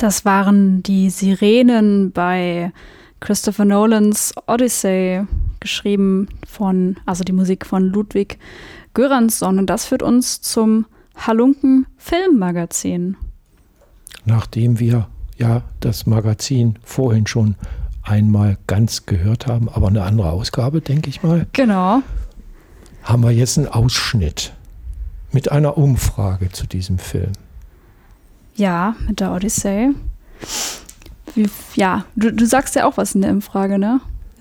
Das waren die Sirenen bei Christopher Nolans Odyssey, geschrieben also die Musik von Ludwig Göransson. Und das führt uns zum Halunken Filmmagazin. Nachdem wir ja das Magazin vorhin schon einmal ganz gehört haben, aber eine andere Ausgabe, denke ich mal. Genau. Haben wir jetzt einen Ausschnitt mit einer Umfrage zu diesem Film. Ja, mit der Odyssey. Du sagst ja auch was in der Umfrage, ne?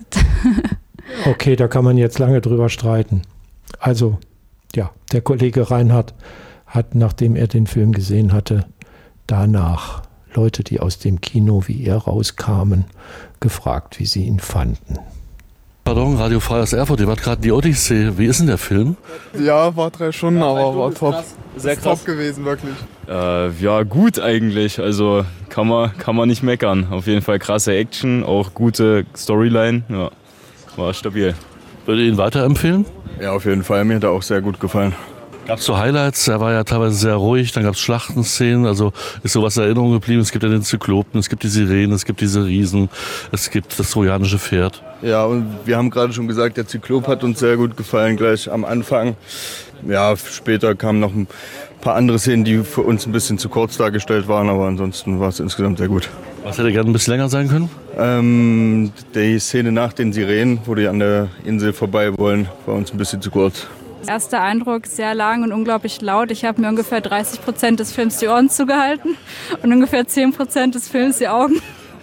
Okay, da kann man jetzt lange drüber streiten. Also, ja, der Kollege Reinhardt hat, nachdem er den Film gesehen hatte, danach Leute, die aus dem Kino wie er rauskamen, gefragt, wie sie ihn fanden. Pardon, Radio Freies Erfurt, ihr wart gerade die Odyssee. Wie ist denn der Film? Ja, war 3 Stunden, aber war top. Krass. Sehr krass. Top gewesen, wirklich. Ja, gut eigentlich. Also kann man nicht meckern. Auf jeden Fall krasse Action, auch gute Storyline. Ja, war stabil. Würdet ihr ihn weiterempfehlen? Ja, auf jeden Fall. Mir hat er auch sehr gut gefallen. Gab es so Highlights? Er war ja teilweise sehr ruhig, dann gab es Schlachtenszenen, also ist sowas in Erinnerung geblieben. Es gibt ja den Zyklopen, es gibt die Sirenen, es gibt diese Riesen, es gibt das trojanische Pferd. Ja, und wir haben gerade schon gesagt, der Zyklop hat uns sehr gut gefallen, gleich am Anfang. Ja, später kamen noch ein paar andere Szenen, die für uns ein bisschen zu kurz dargestellt waren, aber ansonsten war es insgesamt sehr gut. Was hätte gerne ein bisschen länger sein können? Die Szene nach den Sirenen, wo die an der Insel vorbei wollen, war uns ein bisschen zu kurz. Erster Eindruck, sehr lang und unglaublich laut. Ich habe mir ungefähr 30% des Films die Ohren zugehalten und ungefähr 10% des Films die Augen,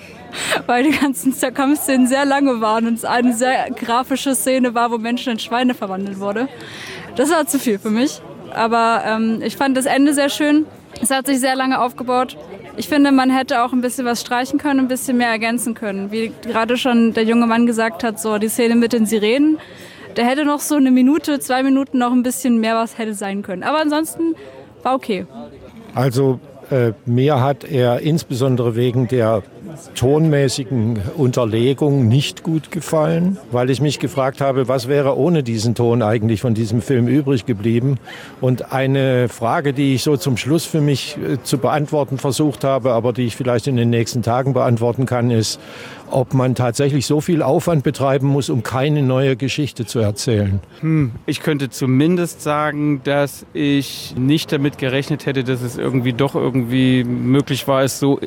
weil die ganzen Kampfszenen sehr lange waren und es eine sehr grafische Szene war, wo Menschen in Schweine verwandelt wurde. Das war zu viel für mich, aber ich fand das Ende sehr schön. Es hat sich sehr lange aufgebaut. Ich finde, man hätte auch ein bisschen was streichen können, ein bisschen mehr ergänzen können. Wie gerade schon der junge Mann gesagt hat, so die Szene mit den Sirenen, der hätte noch so 1 Minute, 2 Minuten noch ein bisschen mehr was hätte sein können. Aber ansonsten war okay. Also mir hat er insbesondere wegen der tonmäßigen Unterlegung nicht gut gefallen, weil ich mich gefragt habe, was wäre ohne diesen Ton eigentlich von diesem Film übrig geblieben. Und eine Frage, die ich so zum Schluss für mich zu beantworten versucht habe, aber die ich vielleicht in den nächsten Tagen beantworten kann, ist, ob man tatsächlich so viel Aufwand betreiben muss, um keine neue Geschichte zu erzählen. Ich könnte zumindest sagen, dass ich nicht damit gerechnet hätte, dass es irgendwie möglich war, es so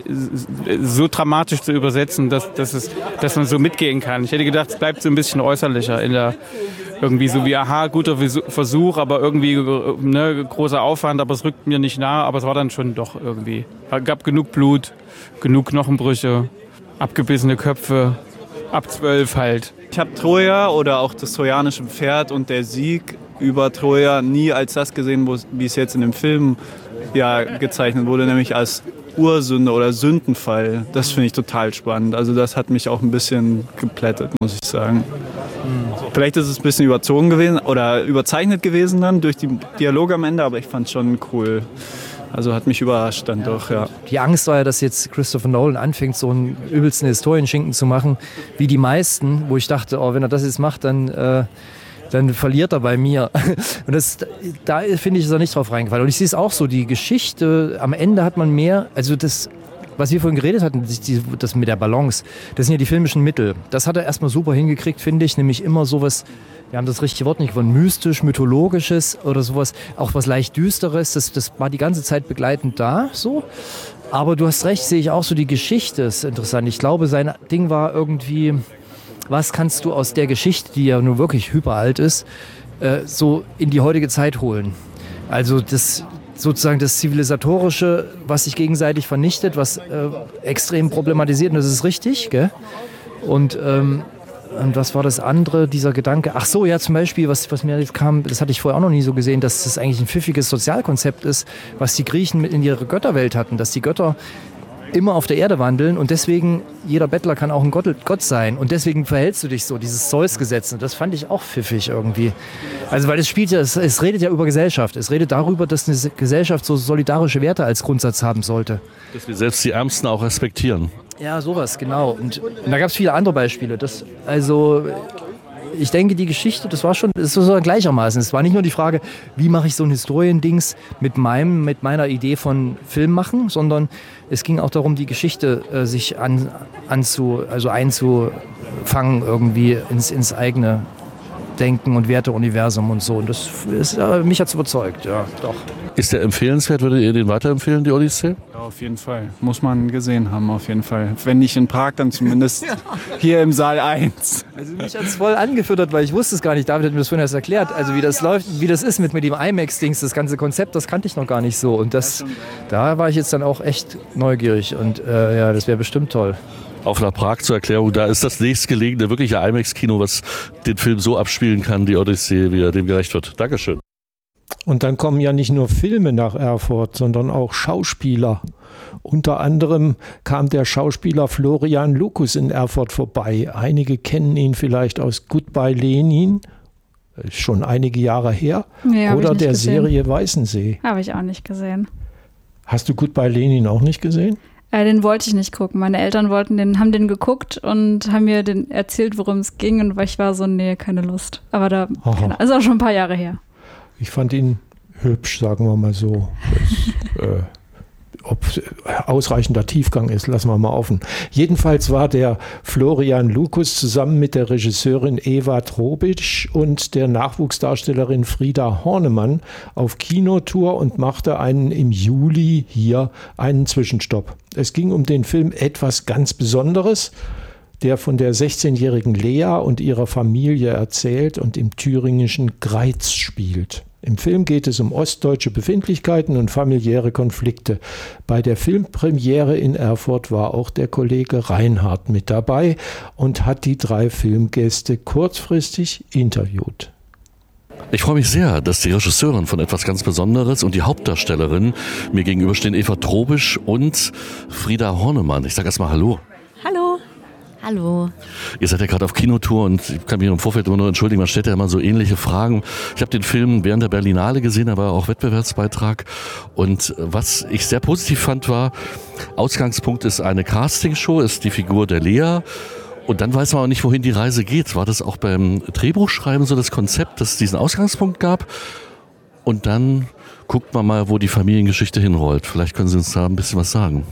dramatisch zu übersetzen, dass man so mitgehen kann. Ich hätte gedacht, es bleibt so ein bisschen äußerlicher irgendwie so wie, aha, guter Versuch, aber irgendwie großer Aufwand, aber es rückt mir nicht nahe, aber es war dann schon doch irgendwie. Es gab genug Blut, genug Knochenbrüche, abgebissene Köpfe, ab 12 halt. Ich habe Troja oder auch das trojanische Pferd und der Sieg über Troja nie als das gesehen, wie es jetzt in dem Film ja gezeichnet wurde, nämlich als Ursünde oder Sündenfall. Das finde ich total spannend. Also das hat mich auch ein bisschen geplättet, muss ich sagen. Vielleicht ist es ein bisschen überzogen gewesen oder überzeichnet gewesen dann durch die Dialoge am Ende, aber ich fand es schon cool. Also hat mich überrascht dann doch, ja. Die Angst war ja, dass jetzt Christopher Nolan anfängt, so einen übelsten Historienschinken zu machen, wie die meisten, wo ich dachte, oh, wenn er das jetzt macht, dann verliert er bei mir. Und da finde ich, ist er nicht drauf reingefallen. Und ich sehe es auch so, die Geschichte, am Ende hat man mehr, also das, was wir vorhin geredet hatten, das mit der Balance, das sind ja die filmischen Mittel. Das hat er erstmal super hingekriegt, finde ich, nämlich immer sowas, wir haben das richtige Wort nicht gefunden, mystisch, mythologisches oder sowas, auch was leicht Düsteres, das war die ganze Zeit begleitend da, so. Aber du hast recht, sehe ich auch so, die Geschichte ist interessant. Ich glaube, sein Ding war irgendwie, was kannst du aus der Geschichte, die ja nun wirklich hyperalt ist, so in die heutige Zeit holen? Also das sozusagen das Zivilisatorische, was sich gegenseitig vernichtet, was extrem problematisiert, und das ist richtig, gell? Und was war das andere, dieser Gedanke? Ach so, ja, zum Beispiel, was mir jetzt kam, das hatte ich vorher auch noch nie so gesehen, dass das eigentlich ein pfiffiges Sozialkonzept ist, was die Griechen in ihre Götterwelt hatten, dass die Götter immer auf der Erde wandeln und deswegen, jeder Bettler kann auch ein Gott sein und deswegen verhältst du dich so, dieses Zeus-Gesetz, und das fand ich auch pfiffig irgendwie. Also weil es redet ja über Gesellschaft, es redet darüber, dass eine Gesellschaft so solidarische Werte als Grundsatz haben sollte. Dass wir selbst die Ärmsten auch respektieren. Ja, sowas, genau. Und da gab es viele andere Beispiele. ich denke, die Geschichte, das ist so gleichermaßen. Es war nicht nur die Frage, wie mache ich so ein Historiendings mit meiner Idee von Film machen, sondern es ging auch darum, die Geschichte sich einzufangen irgendwie ins eigene Denken und Werteuniversum und so. Und das mich hat es überzeugt, ja, doch. Ist der empfehlenswert? Würdet ihr den weiterempfehlen, die Odyssee? Ja, auf jeden Fall. Muss man gesehen haben, auf jeden Fall. Wenn nicht in Prag, dann zumindest hier im Saal 1. Also mich hat es voll angefüttert, weil ich wusste es gar nicht. David hat mir das vorhin erst erklärt. Also wie das läuft, wie das ist mit dem IMAX-Dings, das ganze Konzept, das kannte ich noch gar nicht so. Und da war ich jetzt dann auch echt neugierig. Und das wäre bestimmt toll. Auf nach Prag zur Erklärung, da ist das nächstgelegene wirkliche IMAX-Kino, was den Film so abspielen kann, die Odyssee, wie er dem gerecht wird. Dankeschön. Und dann kommen ja nicht nur Filme nach Erfurt, sondern auch Schauspieler. Unter anderem kam der Schauspieler Florian Lukus in Erfurt vorbei. Einige kennen ihn vielleicht aus Goodbye Lenin, schon einige Jahre her, Nee, oder der gesehen. Serie Weißensee. Habe ich auch nicht gesehen. Hast du Goodbye Lenin auch nicht gesehen? Den wollte ich nicht gucken. Meine Eltern haben den geguckt und haben mir erzählt, worum es ging. Und ich war so, nee, keine Lust. Aber ist auch schon ein paar Jahre her. Ich fand ihn hübsch, sagen wir mal so. Ob ausreichender Tiefgang ist, lassen wir mal offen. Jedenfalls war der Florian Lukus zusammen mit der Regisseurin Eva Trobic und der Nachwuchsdarstellerin Frieda Hornemann auf Kinotour und machte im Juli hier einen Zwischenstopp. Es ging um den Film Etwas ganz Besonderes, der von der 16-jährigen Lea und ihrer Familie erzählt und im thüringischen Greiz spielt. Im Film geht es um ostdeutsche Befindlichkeiten und familiäre Konflikte. Bei der Filmpremiere in Erfurt war auch der Kollege Reinhardt mit dabei und hat die 3 Filmgäste kurzfristig interviewt. Ich freue mich sehr, dass die Regisseurin von Etwas ganz Besonderes und die Hauptdarstellerin mir gegenüberstehen, Eva Trobisch und Frieda Hornemann. Ich sage erstmal Hallo. Hallo. Hallo. Ihr seid ja gerade auf Kinotour und ich kann mich im Vorfeld immer nur entschuldigen, man stellt ja immer so ähnliche Fragen. Ich habe den Film während der Berlinale gesehen, da war auch Wettbewerbsbeitrag. Und was ich sehr positiv fand war, Ausgangspunkt ist eine Castingshow, ist die Figur der Lea. Und dann weiß man auch nicht, wohin die Reise geht. War das auch beim Drehbuchschreiben so das Konzept, dass es diesen Ausgangspunkt gab? Und dann guckt man mal, wo die Familiengeschichte hinrollt. Vielleicht können Sie uns da ein bisschen was sagen.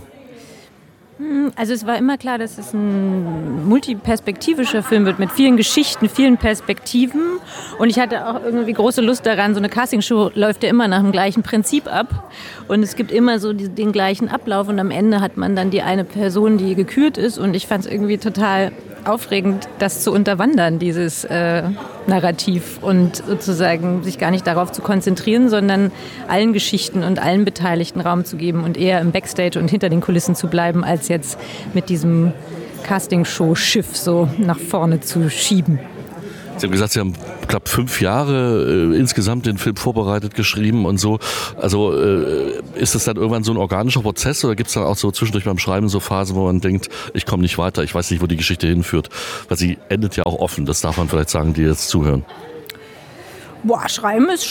Also es war immer klar, dass es ein multiperspektivischer Film wird mit vielen Geschichten, vielen Perspektiven. Und ich hatte auch irgendwie große Lust daran, so eine Castingshow läuft ja immer nach dem gleichen Prinzip ab. Und es gibt immer so den gleichen Ablauf und am Ende hat man dann die eine Person, die gekürt ist. Und ich fand es irgendwie total aufregend, das zu unterwandern, dieses Narrativ und sozusagen sich gar nicht darauf zu konzentrieren, sondern allen Geschichten und allen Beteiligten Raum zu geben und eher im Backstage und hinter den Kulissen zu bleiben, als jetzt mit diesem Castingshow-Schiff so nach vorne zu schieben. Sie haben gesagt, Sie haben knapp 5 Jahre insgesamt den Film vorbereitet, geschrieben und so. Also ist das dann irgendwann so ein organischer Prozess oder gibt es dann auch so zwischendurch beim Schreiben so Phasen, wo man denkt, ich komme nicht weiter, ich weiß nicht, wo die Geschichte hinführt? Weil sie endet ja auch offen, das darf man vielleicht sagen, die jetzt zuhören. Schreiben ist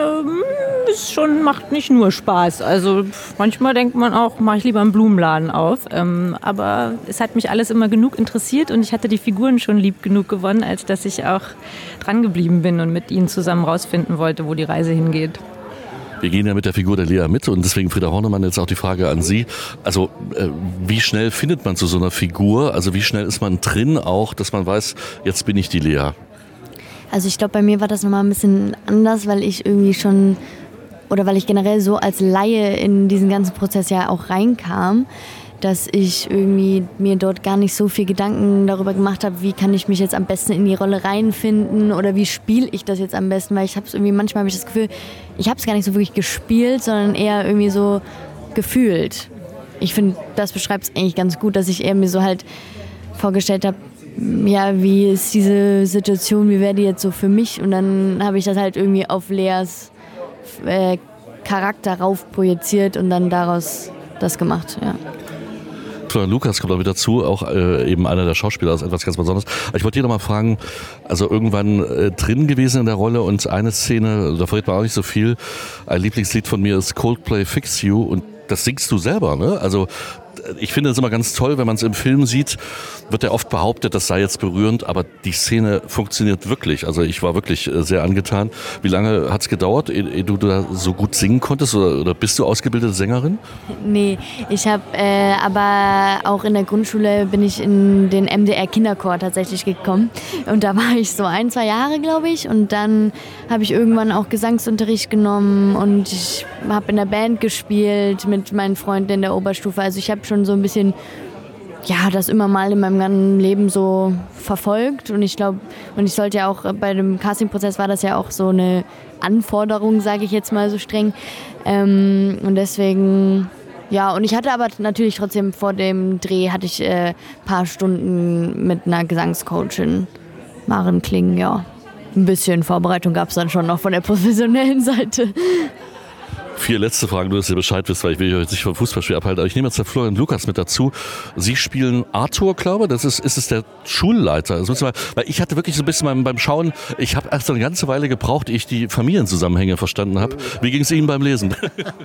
schon, macht nicht nur Spaß. Also manchmal denkt man auch, mache ich lieber einen Blumenladen auf. Aber es hat mich alles immer genug interessiert und ich hatte die Figuren schon lieb genug gewonnen, als dass ich auch dran geblieben bin und mit ihnen zusammen rausfinden wollte, wo die Reise hingeht. Wir gehen ja mit der Figur der Lea mit und deswegen, Frieda Hornemann, jetzt auch die Frage an Sie. Also wie schnell findet man zu so einer Figur? Also wie schnell ist man drin auch, dass man weiß, jetzt bin ich die Lea? Also ich glaube, bei mir war das nochmal ein bisschen anders, weil ich irgendwie schon, oder weil ich generell so als Laie in diesen ganzen Prozess ja auch reinkam, dass ich irgendwie mir dort gar nicht so viel Gedanken darüber gemacht habe, wie kann ich mich jetzt am besten in die Rolle reinfinden oder wie spiele ich das jetzt am besten, weil manchmal habe ich das Gefühl, ich habe es gar nicht so wirklich gespielt, sondern eher irgendwie so gefühlt. Ich finde, das beschreibt es eigentlich ganz gut, dass ich eher mir so halt vorgestellt habe, ja, wie ist diese Situation, wie wäre die jetzt so für mich? Und dann habe ich das halt irgendwie auf Leas Charakter rauf projiziert und dann daraus das gemacht, ja. Florian Lukas kommt auch wieder dazu, auch eben einer der Schauspieler, ist etwas ganz Besonderes. Ich wollte dir noch mal fragen, also irgendwann drin gewesen in der Rolle und eine Szene, da verrät man auch nicht so viel, ein Lieblingslied von mir ist Coldplay Fix You und das singst du selber, ne? Also ich finde es immer ganz toll, wenn man es im Film sieht, wird ja oft behauptet, das sei jetzt berührend, aber die Szene funktioniert wirklich. Also ich war wirklich sehr angetan. Wie lange hat es gedauert, ehe du da so gut singen konntest oder bist du ausgebildete Sängerin? Nee, ich habe aber auch in der Grundschule bin ich in den MDR Kinderchor tatsächlich gekommen und da war ich so 1-2 Jahre, glaube ich, und dann habe ich irgendwann auch Gesangsunterricht genommen und ich habe in der Band gespielt mit meinen Freunden in der Oberstufe. Also ich habe schon so ein bisschen das immer mal in meinem ganzen Leben so verfolgt und ich glaube, und ich sollte ja auch, bei dem Castingprozess war das ja auch so eine Anforderung, sage ich jetzt mal so streng, und deswegen, und ich hatte aber natürlich trotzdem vor dem Dreh hatte ich paar Stunden mit einer Gesangscoachin, Maren Kling, ein bisschen Vorbereitung gab es dann schon noch von der professionellen Seite. 4 letzte Fragen, nur dass ihr Bescheid wisst, weil ich will euch nicht vom Fußballspiel abhalten. Aber ich nehme jetzt der Florian Lukas mit dazu. Sie spielen Arthur, glaube ich. Ist es der Schulleiter? Das müssen wir, weil ich hatte wirklich so ein bisschen beim Schauen, ich habe erst eine ganze Weile gebraucht, ehe ich die Familienzusammenhänge verstanden habe. Wie ging es Ihnen beim Lesen?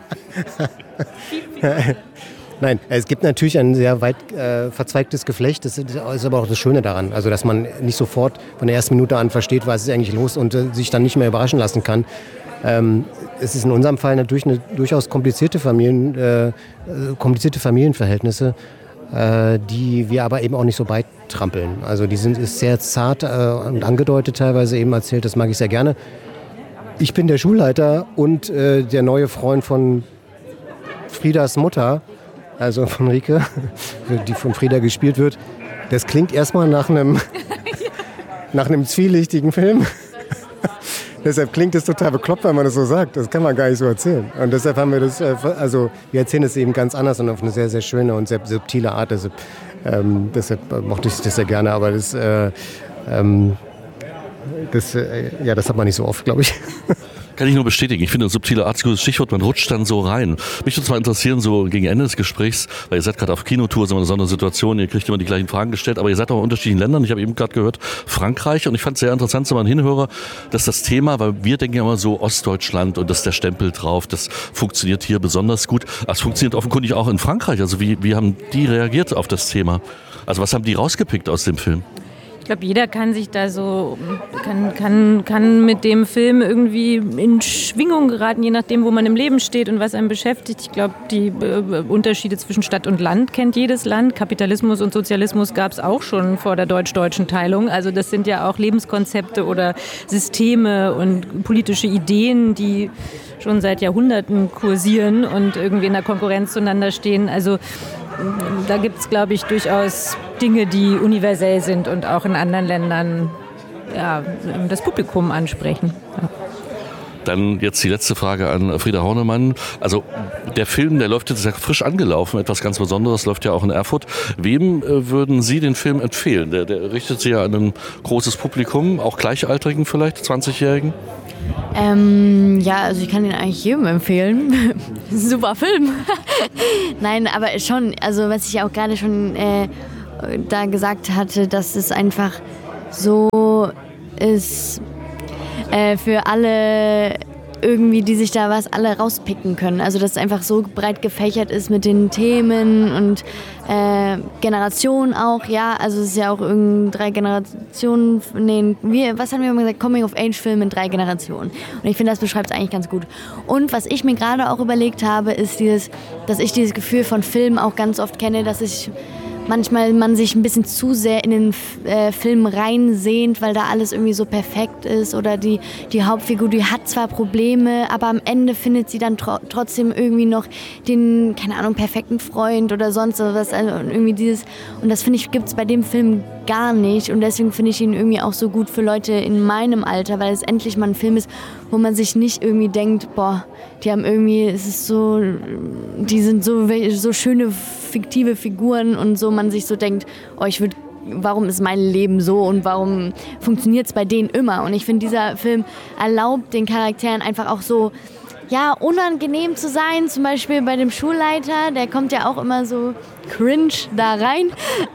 Nein, es gibt natürlich ein sehr weit verzweigtes Geflecht. Das ist aber auch das Schöne daran. Also, dass man nicht sofort von der ersten Minute an versteht, was ist eigentlich los und sich dann nicht mehr überraschen lassen kann. Es ist in unserem Fall natürlich eine durchaus komplizierte Familienverhältnisse, die wir aber eben auch nicht so beitrampeln. Also ist sehr zart und angedeutet teilweise eben erzählt, das mag ich sehr gerne. Ich bin der Schulleiter und der neue Freund von Friedas Mutter, also von Rike, die von Frieda gespielt wird. Das klingt erstmal nach einem zwielichtigen Film. Deshalb klingt es total bekloppt, wenn man das so sagt. Das kann man gar nicht so erzählen. Und deshalb haben wir das, wir erzählen es eben ganz anders und auf eine sehr, sehr schöne und sehr subtile Art. Deshalb mochte ich das sehr gerne. Aber das hat man nicht so oft, glaube ich. Kann ich nur bestätigen. Ich finde, ein subtiler Art, gutes Stichwort, man rutscht dann so rein. Mich würde zwar interessieren, so gegen Ende des Gesprächs, weil ihr seid gerade auf Kinotour, so eine besondere Situation, ihr kriegt immer die gleichen Fragen gestellt, aber ihr seid auch in unterschiedlichen Ländern. Ich habe eben gerade gehört, Frankreich, und ich fand es sehr interessant, so mal ein Hinhörer, dass das Thema, weil wir denken ja immer so Ostdeutschland und das ist der Stempel drauf, das funktioniert hier besonders gut. Aber es funktioniert offenkundig auch in Frankreich. Also wie haben die reagiert auf das Thema? Also was haben die rausgepickt aus dem Film? Ich glaube, jeder kann sich da so, kann mit dem Film irgendwie in Schwingung geraten, je nachdem, wo man im Leben steht und was einen beschäftigt. Ich glaube, die Unterschiede zwischen Stadt und Land kennt jedes Land. Kapitalismus und Sozialismus gab es auch schon vor der deutsch-deutschen Teilung. Also das sind ja auch Lebenskonzepte oder Systeme und politische Ideen, die schon seit Jahrhunderten kursieren und irgendwie in der Konkurrenz zueinander stehen. Also da gibt es, glaube ich, durchaus Dinge, die universell sind und auch in anderen Ländern das Publikum ansprechen. Ja. Dann jetzt die letzte Frage an Frieda Hornemann. Also der Film, der läuft jetzt sehr frisch angelaufen, etwas ganz Besonderes, läuft ja auch in Erfurt. Wem würden Sie den Film empfehlen? Der richtet sich ja an ein großes Publikum, auch Gleichaltrigen vielleicht, 20-Jährigen? Also ich kann den eigentlich jedem empfehlen. Super Film. Nein, aber schon, also was ich auch gerade schon da gesagt hatte, dass es einfach so ist für alle irgendwie, die sich da alle rauspicken können. Also dass es einfach so breit gefächert ist mit den Themen und Generationen auch, also es ist ja auch irgendwie 3 Generationen, was haben wir immer gesagt? Coming-of-Age-Film in 3 Generationen. Und ich finde, das beschreibt es eigentlich ganz gut. Und was ich mir gerade auch überlegt habe, ist dass ich dieses Gefühl von Filmen auch ganz oft kenne, dass ich manchmal man sich ein bisschen zu sehr in den Film reinsehnt, weil da alles irgendwie so perfekt ist oder die Hauptfigur, die hat zwar Probleme, aber am Ende findet sie dann trotzdem irgendwie noch den, keine Ahnung, perfekten Freund oder sonst was. Also irgendwie und das finde ich, gibt es bei dem Film gar nicht und deswegen finde ich ihn irgendwie auch so gut für Leute in meinem Alter, weil es endlich mal ein Film ist, wo man sich nicht irgendwie denkt, die haben irgendwie, die sind so schöne fiktive Figuren und so, man sich so denkt, warum ist mein Leben so und warum funktioniert es bei denen immer? Und ich finde, dieser Film erlaubt den Charakteren einfach auch so, unangenehm zu sein, zum Beispiel bei dem Schulleiter, der kommt ja auch immer so cringe da rein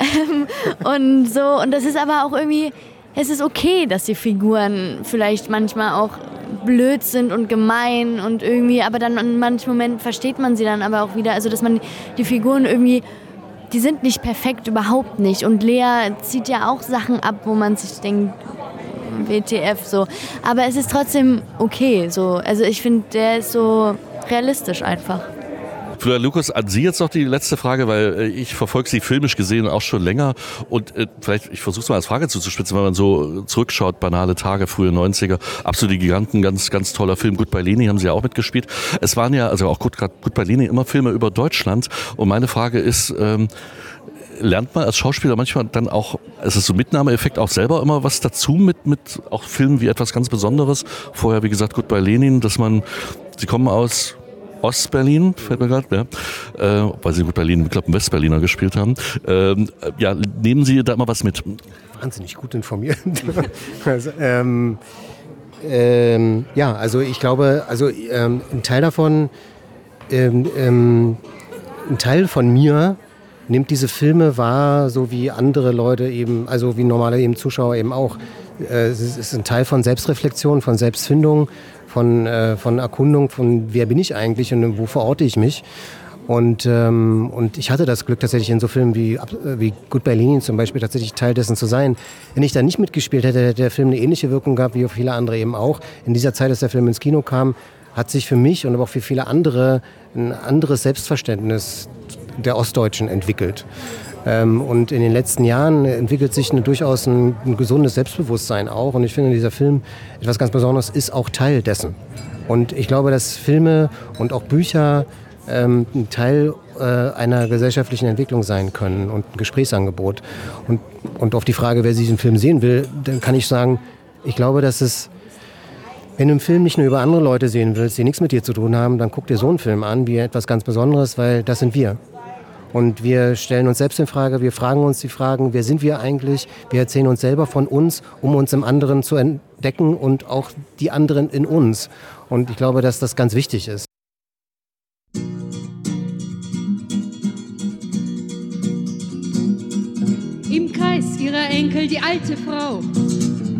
und das ist aber auch irgendwie, es ist okay, dass die Figuren vielleicht manchmal auch blöd sind und gemein und irgendwie, aber dann in manchen Momenten versteht man sie dann aber auch wieder, also dass man die Figuren irgendwie die sind nicht perfekt, überhaupt nicht. Und Lea zieht ja auch Sachen ab, wo man sich denkt, WTF so. Aber es ist trotzdem okay so. Also ich finde, der ist so realistisch einfach. Florian Lukas, an Sie jetzt noch die letzte Frage, weil ich verfolge Sie filmisch gesehen auch schon länger und vielleicht, ich versuche es mal als Frage zuzuspitzen, wenn man so zurückschaut, banale Tage, frühe 90er, absolute Giganten, ganz, ganz toller Film. Goodbye Lenin haben Sie ja auch mitgespielt. Es waren ja, also auch Goodbye Lenin, immer Filme über Deutschland und meine Frage ist, lernt man als Schauspieler manchmal dann auch, es ist so Mitnahmeeffekt, auch selber immer was dazu mit auch Filmen wie etwas ganz Besonderes? Vorher, wie gesagt, Goodbye Lenin, dass man, Sie kommen aus Ostberlin, fällt mir gerade, ja, weil Sie Goodbye Lenin, ich glaube, Westberliner gespielt haben. Ja, nehmen Sie da immer was mit? Wahnsinnig gut informiert. Also, ja, also ich glaube, also ein Teil davon, ein Teil von mir nimmt diese Filme wahr, so wie andere Leute eben, also wie normale eben Zuschauer eben auch. Es ist ein Teil von Selbstreflexion, von Selbstfindung, von Erkundung, von wer bin ich eigentlich und wo verorte ich mich. Und ich hatte das Glück, tatsächlich in so Filmen wie Goodbye Lenin zum Beispiel tatsächlich Teil dessen zu sein. Wenn ich da nicht mitgespielt hätte, hätte der Film eine ähnliche Wirkung gehabt, wie viele andere eben auch. In dieser Zeit, als der Film ins Kino kam, hat sich für mich und aber auch für viele andere ein anderes Selbstverständnis der Ostdeutschen entwickelt. Und in den letzten Jahren entwickelt sich durchaus ein gesundes Selbstbewusstsein auch. Und ich finde, dieser Film, etwas ganz Besonderes, ist auch Teil dessen. Und ich glaube, dass Filme und auch Bücher ein Teil einer gesellschaftlichen Entwicklung sein können und ein Gesprächsangebot. Und auf die Frage, wer diesen Film sehen will, dann kann ich sagen, ich glaube, dass es, wenn du einen Film nicht nur über andere Leute sehen willst, die nichts mit dir zu tun haben, dann guck dir so einen Film an, wie etwas ganz Besonderes, weil das sind wir. Und wir stellen uns selbst in Frage, wir fragen uns die Fragen, wer sind wir eigentlich? Wir erzählen uns selber von uns, um uns im anderen zu entdecken und auch die anderen in uns. Und ich glaube, dass das ganz wichtig ist. Im Kreis ihrer Enkel die alte Frau